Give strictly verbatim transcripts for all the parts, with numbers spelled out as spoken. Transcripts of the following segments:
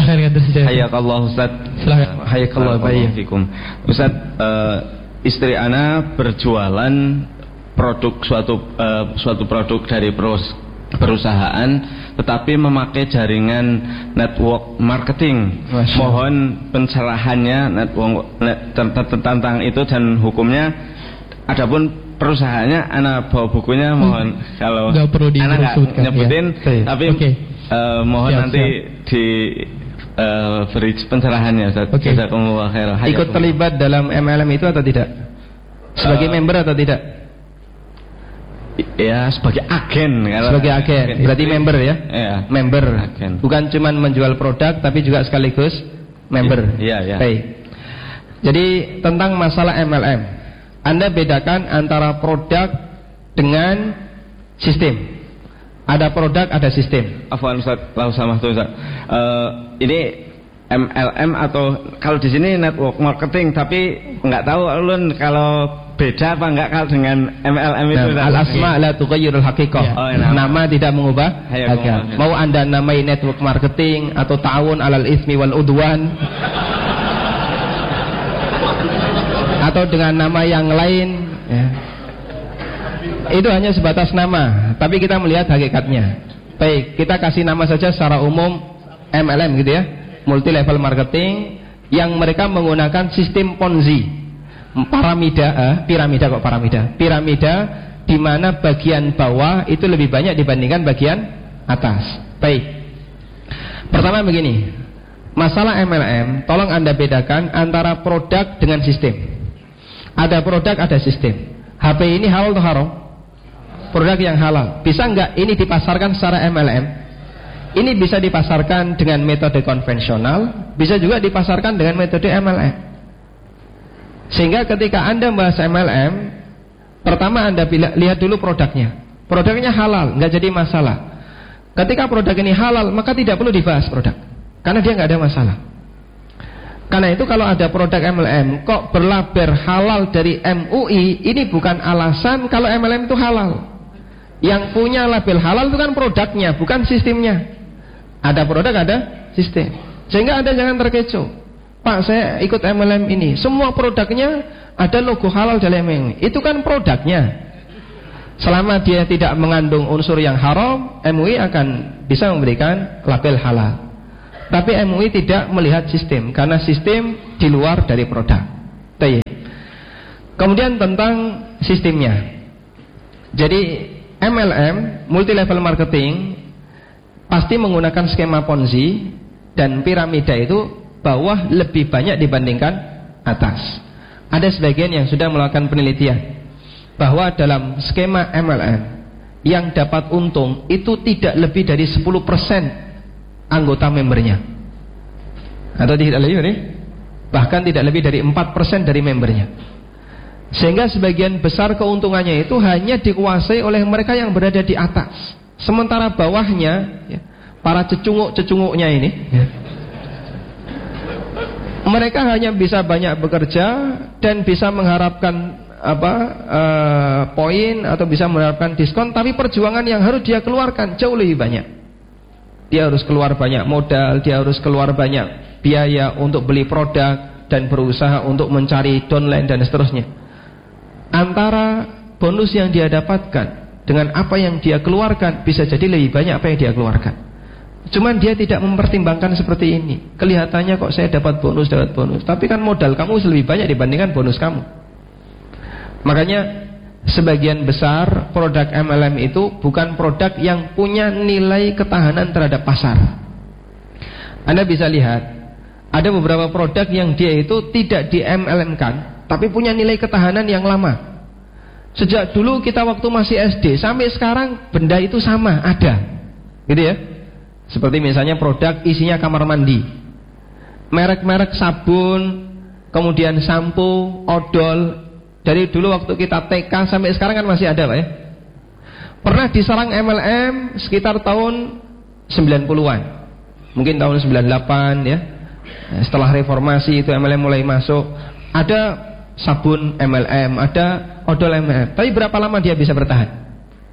Hayakallah Ustaz. Hayakallah fikum. Ustaz, uh, istri ana berjualan produk suatu uh, suatu produk dari perusahaan, tetapi memakai jaringan network marketing. Mohon pencerahannya network net, tentang itu dan hukumnya. Adapun perusahaannya, anak bawa bukunya, mohon hmm. kalau nggak perlu anak nggak nyebutin, ya. Tapi okay. uh, mohon siap, nanti siap. di uh, beri pencerahannya. Okay. Ikut terlibat dalam M L M itu atau tidak? Sebagai uh, member atau tidak? Ya, sebagai agen. Sebagai agen, agen berarti istri. Member ya? Ya. Member. Agen. Bukan cuma menjual produk, tapi juga sekaligus member. Iya, iya. Baik. Jadi tentang masalah M L M, Anda bedakan antara produk dengan sistem. Ada produk, ada sistem. Afwan Ustaz, lau sama tuh Ustaz. Uh, ini M L M atau kalau di sini network marketing, tapi nggak tahu ulun kalau beda apa enggak kalau dengan M L M itu. Nah, al-asma la tughayyirul haqiqah. Ya. Oh, nama. nama tidak mengubah hakikat. Mau Anda namai network marketing atau ta'awun alal ismi wal udwan atau dengan nama yang lain ya. Itu hanya sebatas nama, tapi kita melihat hakikatnya. Baik, kita kasih nama saja secara umum M L M gitu ya, multi level marketing, yang mereka menggunakan sistem Ponzi, piramida, eh, piramida kok piramida, piramida di mana bagian bawah itu lebih banyak dibandingkan bagian atas. Baik, pertama begini, masalah M L M, tolong Anda bedakan antara produk dengan sistem. Ada produk, ada sistem. H P ini halal atau haram? Produk yang halal. Bisa enggak ini dipasarkan secara M L M? Ini bisa dipasarkan dengan metode konvensional, bisa juga dipasarkan dengan metode M L M. Sehingga ketika Anda membahas M L M, pertama Anda lihat dulu produknya. Produknya halal, enggak jadi masalah. Ketika produk ini halal, maka tidak perlu dibahas produk, karena dia enggak ada masalah. Karena itu kalau ada produk M L M kok berlabel halal dari M U I, ini bukan alasan kalau M L M itu halal. Yang punya label halal itu kan produknya, bukan sistemnya. Ada produk, ada sistem. Sehingga Anda jangan terkecoh. Pak, saya ikut M L M ini, semua produknya ada logo halal dalam M L M. Itu kan produknya. Selama dia tidak mengandung unsur yang haram, M U I akan bisa memberikan label halal. Tapi M U I tidak melihat sistem, karena sistem di luar dari produk. Kemudian tentang sistemnya. Jadi M L M, multi level marketing, pasti menggunakan skema Ponzi, dan piramida itu bawah lebih banyak dibandingkan atas. Ada sebagian yang sudah melakukan penelitian bahwa dalam skema M L M yang dapat untung itu tidak lebih dari sepuluh persen anggota membernya, atau tidak lebih dari, bahkan tidak lebih dari empat persen dari membernya. Sehingga sebagian besar keuntungannya itu hanya dikuasai oleh mereka yang berada di atas. Sementara bawahnya ya, para cecunguk-cecunguknya ini ya, mereka hanya bisa banyak bekerja dan bisa mengharapkan apa uh, poin atau bisa mengharapkan diskon, tapi perjuangan yang harus dia keluarkan jauh lebih banyak. Dia harus keluar banyak modal, dia harus keluar banyak biaya untuk beli produk dan berusaha untuk mencari downline dan seterusnya. Antara bonus yang dia dapatkan dengan apa yang dia keluarkan bisa jadi lebih banyak apa yang dia keluarkan. Cuman dia tidak mempertimbangkan seperti ini. Kelihatannya kok saya dapat bonus, dapat bonus, tapi kan modal kamu lebih banyak dibandingkan bonus kamu. Makanya sebagian besar produk M L M itu bukan produk yang punya nilai ketahanan terhadap pasar. Anda bisa lihat ada beberapa produk yang dia itu tidak di M L M-kan, tapi punya nilai ketahanan yang lama. Sejak dulu kita waktu masih S D sampai sekarang benda itu sama, ada. Gitu ya. Seperti misalnya produk isinya kamar mandi, merek-merek sabun, kemudian sampo, odol. Dari dulu waktu kita T K sampai sekarang kan masih ada, Pak ya. Pernah diserang M L M sekitar tahun sembilan puluhan, mungkin tahun sembilan puluh delapan ya. Setelah reformasi itu M L M mulai masuk. Ada sabun M L M, ada odol M L M. Tapi berapa lama dia bisa bertahan?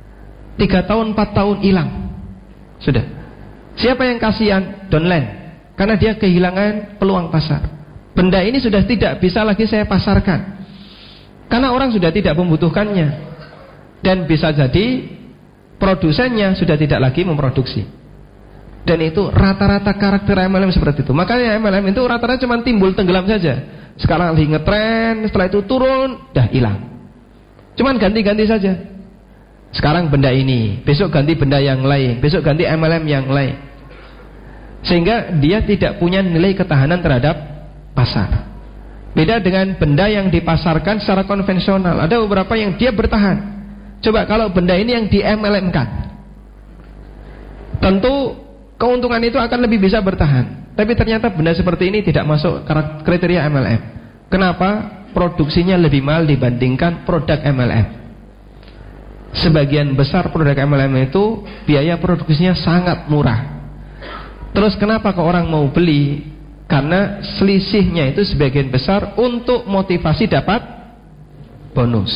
Tiga tahun, empat tahun hilang. Sudah. Siapa yang kasihan? Downline. karena dia kehilangan peluang pasar. Benda ini sudah tidak bisa lagi saya pasarkan karena orang sudah tidak membutuhkannya, dan bisa jadi produsennya sudah tidak lagi memproduksi. Dan itu rata-rata karakter M L M seperti itu. Makanya M L M itu rata-rata cuma timbul tenggelam saja. Sekarang lagi ngetren, setelah itu turun, dah hilang. Cuman ganti-ganti saja. Sekarang benda ini, besok ganti benda yang lain, besok ganti M L M yang lain, sehingga dia tidak punya nilai ketahanan terhadap pasar. Beda dengan benda yang dipasarkan secara konvensional. Ada beberapa yang dia bertahan. Coba kalau benda ini yang di M L M-kan, tentu keuntungan itu akan lebih bisa bertahan. Tapi ternyata benda seperti ini tidak masuk kriteria M L M. Kenapa? Produksinya lebih mahal dibandingkan produk M L M. Sebagian besar produk M L M itu biaya produksinya sangat murah. Terus kenapa kok orang mau beli? Karena selisihnya itu sebagian besar untuk motivasi dapat bonus.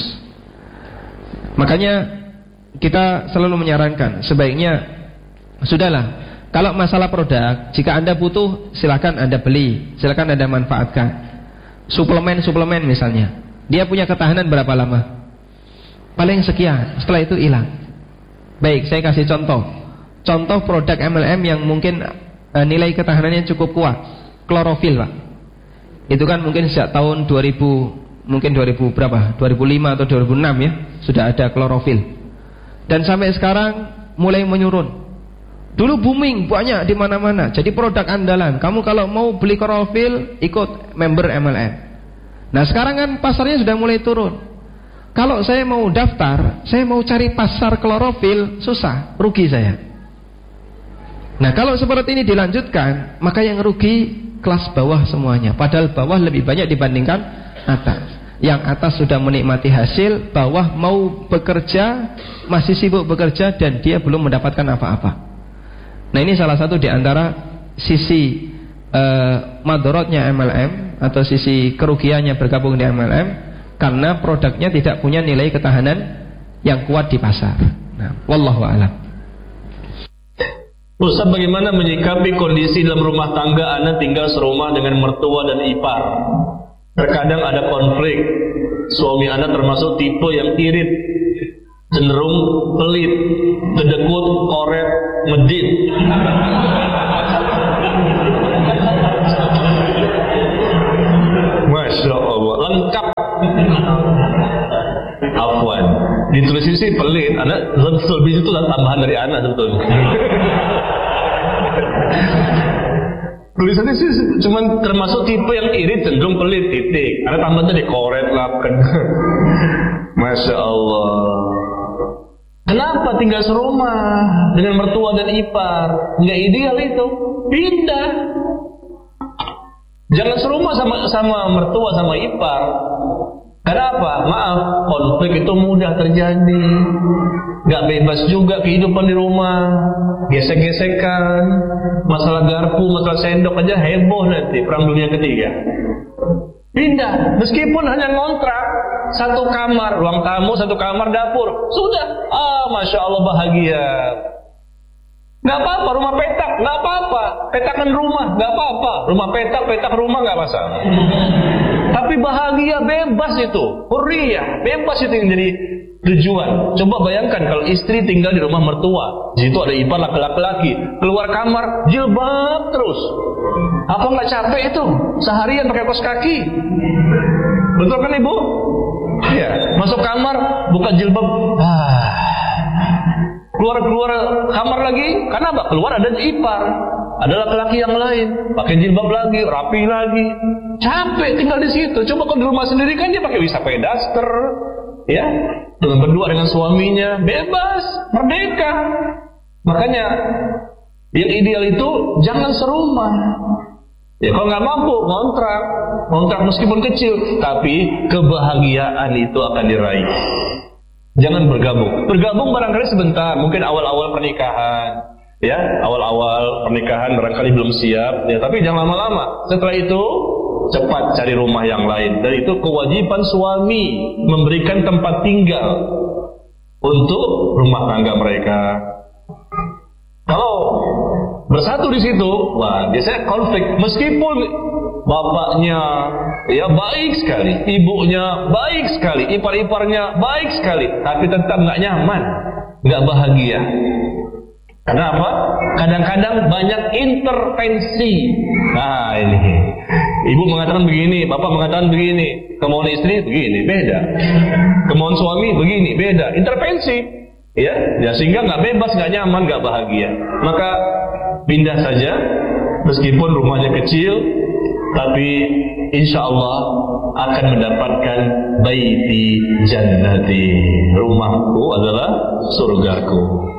Makanya kita selalu menyarankan, sebaiknya sudahlah, kalau masalah produk, jika Anda butuh silakan Anda beli, silakan Anda manfaatkan. Suplemen-suplemen misalnya, dia punya ketahanan berapa lama? Paling sekian, setelah itu hilang. Baik, saya kasih contoh. Contoh produk M L M yang mungkin uh, nilai ketahanannya cukup kuat. Klorofil, Pak. Itu kan mungkin sejak tahun dua ribu, mungkin dua ribu berapa? dua ribu lima atau dua ribu enam ya, sudah ada klorofil. Dan sampai sekarang mulai menurun. Dulu booming banyak di mana-mana, jadi produk andalan. Kamu kalau mau beli klorofil ikut member M L M. Nah, sekarang kan pasarnya sudah mulai turun. Kalau saya mau daftar, saya mau cari pasar klorofil susah, rugi saya. Nah, kalau seperti ini dilanjutkan, maka yang rugi kelas bawah semuanya. Padahal bawah lebih banyak dibandingkan atas. Yang atas sudah menikmati hasil, bawah mau bekerja, masih sibuk bekerja, dan dia belum mendapatkan apa-apa. Nah, ini salah satu di antara sisi uh, madorotnya M L M, atau sisi kerugiannya bergabung di M L M, karena produknya tidak punya nilai ketahanan yang kuat di pasar. Nah, wallahu a'lam. Ustaz, bagaimana menyikapi kondisi dalam rumah tangga Anda tinggal serumah dengan mertua dan ipar? Terkadang ada konflik. Suami Anda termasuk tipe yang irit, cenderung pelit, kedekut, koret, medit. Masya Allah, lengkap. Afwan, ditulis sih pelit. Anda lebih itu tambahan dari anak sebetulnya. Tulisannya sih cuman termasuk tipe yang irit, cenderung pelit, titik. Ada tambahan tadi koret lah. Masya Allah. Kenapa tinggal serumah dengan mertua dan ipar? Nggak ideal itu. Pindah. Jangan serumah sama sama mertua sama ipar. Kenapa? Maaf, konflik itu mudah terjadi. Gak bebas juga kehidupan di rumah. Gesek-gesekan, masalah garpu, masalah sendok aja heboh nanti perang dunia ketiga. Pindah, meskipun hanya ngontrak satu kamar, ruang tamu, satu kamar dapur, sudah. Ah, masya Allah bahagia. Gak apa-apa, rumah petak, gak apa-apa. Petakan rumah, gak apa-apa. Rumah petak, petak rumah gak masalah. Tapi bahagia, bebas itu. Hurriyah, bebas itu yang jadi tujuan. Coba bayangkan kalau istri tinggal di rumah mertua, di situ ada ipar laki-laki, keluar kamar jilbab terus. Apa nggak capek itu? Seharian pakai kaos kaki. Betul kan ibu? Iya. Masuk kamar, buka jilbab. Ah. Keluar-keluar kamar lagi, karena apa? Keluar ada ipar, ada laki-laki yang lain, pakai jilbab lagi, rapi lagi. Capek tinggal di situ. Coba kalau di rumah sendiri kan dia pakai bisa pakai daster, ya, dengan berdua dengan suaminya, bebas, merdeka. Makanya yang ideal itu jangan serumah. Ya kalau nggak mampu ngontrak, ngontrak meskipun kecil, tapi kebahagiaan itu akan diraih. Jangan bergabung. Bergabung barangkali sebentar, mungkin awal-awal pernikahan, ya, awal-awal pernikahan barangkali belum siap, ya, tapi jangan lama-lama. Setelah itu cepat cari rumah yang lain. Dan itu kewajiban suami memberikan tempat tinggal untuk rumah tangga mereka. Kalau bersatu di situ, wah biasanya konflik. Meskipun bapaknya ya baik sekali, ibunya baik sekali, ipar-iparnya baik sekali, tapi tetap nggak nyaman, nggak bahagia. Karena apa? Kadang-kadang banyak intervensi. Nah ini, ibu mengatakan begini, bapak mengatakan begini, kemauan istri begini, beda. Kemauan suami begini, beda. Intervensi, ya, ya sehingga nggak bebas, nggak nyaman, nggak bahagia. Maka pindah saja, meskipun rumahnya kecil, tapi insya Allah akan mendapatkan baiti jannati. Rumahku adalah surgaku.